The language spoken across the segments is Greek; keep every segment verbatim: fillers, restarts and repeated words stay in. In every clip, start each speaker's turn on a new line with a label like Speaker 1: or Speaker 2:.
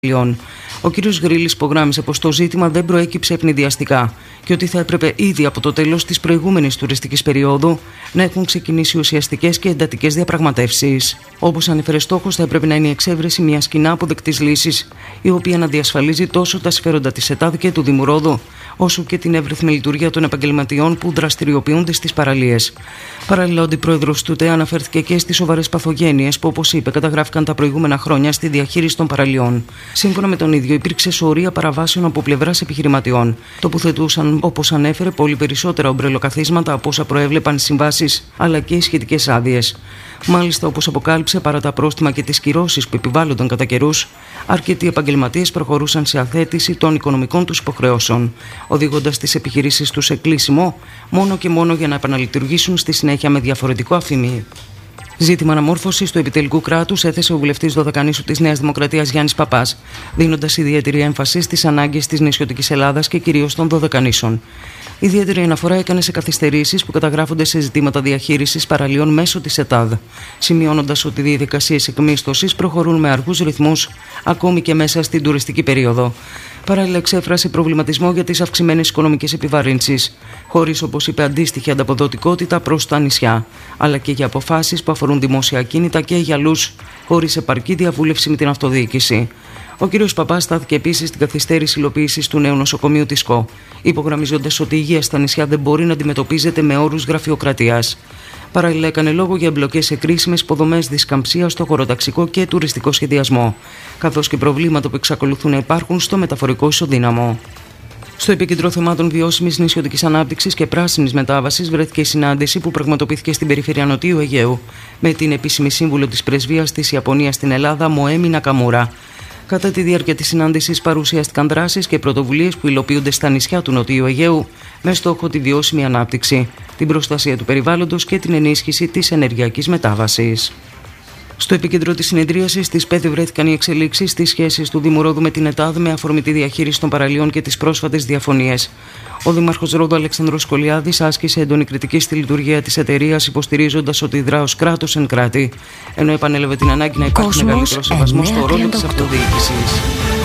Speaker 1: Ο κ. Γρίλης υπογράμμισε πως το ζήτημα δεν προέκυψε ευνηδιαστικά και ότι θα έπρεπε ήδη από το τέλος της προηγούμενης τουριστικής περίοδου να έχουν ξεκινήσει ουσιαστικές και εντατικές διαπραγματεύσεις. Όπως ανέφερε, στόχος θα έπρεπε να είναι η εξέβρεση μιας κοινά αποδεκτής λύσης, η οποία να διασφαλίζει τόσο τα συμφέροντα της ΕΤΑΔ και του Δήμου Ρόδου, όσο και την εύρυθμη λειτουργία των επαγγελματιών που δραστηριοποιούνται στις παραλίες. Παράλληλα, ο αντιπρόεδρος του ΤΕ αναφέρθηκε και στις σοβαρές παθογένειες που, όπως είπε, καταγράφηκαν τα προηγούμενα χρόνια στη διαχείριση των παραλιών. Σύμφωνα με τον ίδιο, υπήρξε σωρία παραβάσεων από πλευράς επιχειρηματιών. Τοποθετούσαν, όπως ανέφερε, πολύ περισσότερα ομπρελοκαθίσματα από όσα προέβλεπαν συμβάσεις αλλά και οι σχετικές άδειες. Μάλιστα, όπως αποκάλυψε, παρά τα πρόστιμα και τις κυρώσεις που επιβάλλονταν κατά καιρούς, αρκετοί επαγγελματίες προχωρούσαν σε αθέτηση των οικονομικών τους υποχρεώσεων, οδηγώντας τις επιχειρήσεις τους σε κλείσιμο μόνο και μόνο για να επαναλειτουργήσουν στη συνέχεια με διαφορετικό αφημί. Ζήτημα αναμόρφωσης του επιτελικού κράτους έθεσε ο βουλευτής Δωδεκανήσου της Νέας Δημοκρατίας Γιάννης Παπάς, δίνοντας ιδιαίτερη έμφαση στις ανάγκες της νησιωτικής Ελλάδας και κυρίως των Δωδεκανήσων. Ιδιαίτερη αναφορά έκανε σε καθυστερήσεις που καταγράφονται σε ζητήματα διαχείρισης παραλίων μέσω της ΕΤΑΔ, σημειώνοντας ότι οι διαδικασίες εκμίσθωσης προχωρούν με αργούς ρυθμούς ακόμη και μέσα στην τουριστική περίοδο. Παράλληλα, εξέφρασε προβληματισμό για τις αυξημένες οικονομικές επιβαρύνσεις, χωρίς, όπως είπε, αντίστοιχη ανταποδοτικότητα προς τα νησιά, αλλά και για αποφάσεις που αφορούν δημόσια ακίνητα και γυαλούς, χωρίς επαρκή διαβούλευση με την αυτοδιοίκηση. Ο κ. Παπάς στάθηκε επίσης στην καθυστέρηση υλοποίησης του νέου νοσοκομείου της ΚΟ, υπογραμμίζοντας ότι η υγεία στα νησιά δεν μπορεί να αντιμετωπίζεται με όρους γραφειοκρατίας. Παράλληλα, έκανε λόγο για εμπλοκές σε κρίσιμες υποδομές δισκαμψίας στο χωροταξικό και τουριστικό σχεδιασμό, καθώς και προβλήματα που εξακολουθούν να υπάρχουν στο μεταφορικό ισοδύναμο. Στο επίκεντρο θεμάτων βιώσιμης νησιωτικής ανάπτυξης και πράσινης μετάβασης βρέθηκε η συνάντηση που πραγματοποιήθηκε στην περιφέρεια Νοτιού Αιγαίου με την επίσημη σύμβουλο της Πρεσβείας της Ιαπωνίας στην Ελλάδα, Μοέμι Νακαμούρα. Κατά τη διάρκεια της συνάντησης παρουσιάστηκαν δράσεις και πρωτοβουλίες που υλοποιούνται στα νησιά του Νοτιού Αιγαίου με στόχο τη βιώσιμη ανάπτυξη, την προστασία του περιβάλλοντος και την ενίσχυση της ενεργειακής μετάβασης. Στο επίκεντρο της συνεδρίασης της ΠΕΔ βρέθηκαν οι εξελίξεις στις σχέσεις του Δήμου Ρόδου με την ΕΤΑΔ με αφορμή τη διαχείριση των παραλίων και τις πρόσφατες διαφωνίες. Ο Δήμαρχος Ρόδου Αλεξανδρός Σκολιάδης άσκησε έντονη κριτική στη λειτουργία της εταιρείας, υποστηρίζοντας ότι δρά ως κράτος εν κράτη, ενώ επανέλαβε την ανάγκη να υπάρχει μεγαλύτερο σεβασμό στο ρόλο της αυτοδιοίκησης.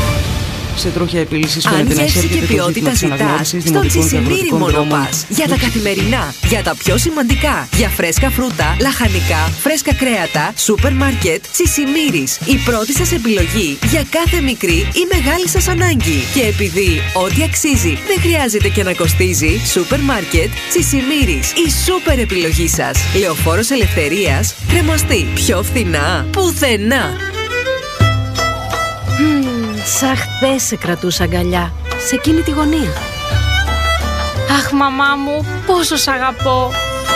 Speaker 1: Σε τροχιά επίλυσης φαίνεται να εισέρχεται το ζήτημα της αναγνώρισης δημοτικών και αγροτικών δρόμων.
Speaker 2: Για τα καθημερινά, για τα πιο σημαντικά, για φρέσκα φρούτα, λαχανικά, φρέσκα κρέατα, σούπερ μάρκετ, Τσισιμήρης. Η πρώτη σας επιλογή για κάθε μικρή ή μεγάλη σας ανάγκη. Και επειδή ό,τι αξίζει δεν χρειάζεται και να κοστίζει, σούπερ μάρκετ, Τσισιμήρης. Η σούπερ επιλογή σας. Λεωφόρος Ελευθερίας, κρεμαστή. Πιο φθηνά, πουθενά.
Speaker 3: Σαν χθες σε κρατούσα αγκαλιά, σε εκείνη τη γωνία.
Speaker 4: Αχ, μαμά μου, πόσο σ' αγαπώ.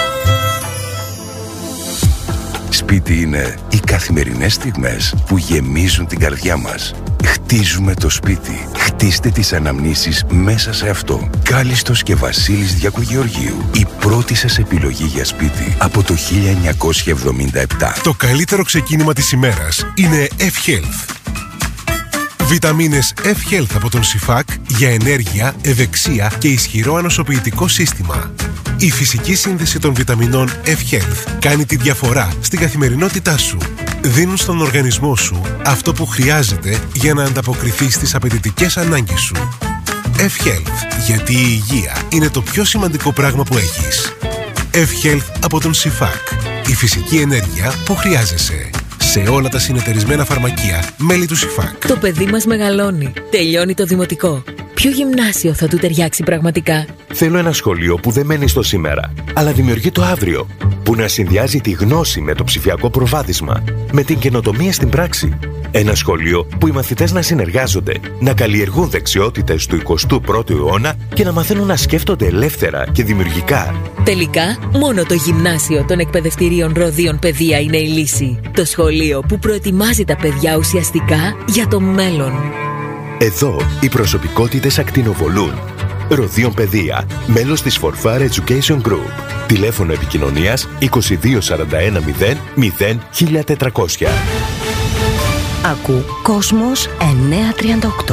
Speaker 5: Σπίτι είναι οι καθημερινές στιγμές που γεμίζουν την καρδιά μας. Χτίζουμε το σπίτι. Χτίστε τις αναμνήσεις μέσα σε αυτό. Κάλιστος και Βασίλης Διακογεωργίου. Η πρώτη σας επιλογή για σπίτι από το χίλια εννιακόσια εβδομήντα επτά.
Speaker 6: Το καλύτερο ξεκίνημα της ημέρας είναι F-Health. Βιταμίνες F-Health από τον Σιφάκ για ενέργεια, ευεξία και ισχυρό ανοσοποιητικό σύστημα. Η φυσική σύνδεση των βιταμινών F-Health κάνει τη διαφορά στην καθημερινότητά σου. Δίνουν στον οργανισμό σου αυτό που χρειάζεται για να ανταποκριθεί στις απαιτητικές ανάγκες σου. F-Health, γιατί η υγεία είναι το πιο σημαντικό πράγμα που έχεις. F-Health από τον Σιφάκ. Η φυσική ενέργεια που χρειάζεσαι. Σε όλα τα συνεταιρισμένα φαρμακεία, μέλη του Σιφάκ.
Speaker 7: Το παιδί μας μεγαλώνει. Τελειώνει το δημοτικό. Ποιο γυμνάσιο θα του ταιριάξει πραγματικά?
Speaker 8: Θέλω ένα σχολείο που δεν μένει στο σήμερα, αλλά δημιουργεί το αύριο. Που να συνδυάζει τη γνώση με το ψηφιακό προβάδισμα, με την καινοτομία στην πράξη. Ένα σχολείο που οι μαθητές να συνεργάζονται, να καλλιεργούν δεξιότητες του εικοστού πρώτου αιώνα και να μαθαίνουν να σκέφτονται ελεύθερα και δημιουργικά.
Speaker 7: Τελικά, μόνο το γυμνάσιο των εκπαιδευτηρίων Ροδίων Παιδεία είναι η λύση. Το σχολείο που προετοιμάζει τα παιδιά ουσιαστικά για το μέλλον.
Speaker 8: Εδώ οι προσωπικότητες ακτινοβολούν. Ροδίων Παιδεία, μέλος της Forfar Education Group. Τηλέφωνο επικοινωνίας είκοσι δύο σαράντα ένα μηδέν μηδέν χίλια τετρακόσια.
Speaker 3: Ακού Κόσμος εννιακόσια τριάντα οκτώ.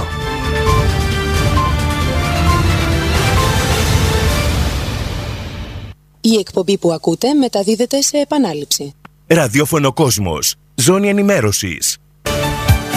Speaker 9: Η εκπομπή που ακούτε μεταδίδεται σε επανάληψη.
Speaker 8: Ραδιόφωνο Κόσμος. Ζώνη ενημέρωσης.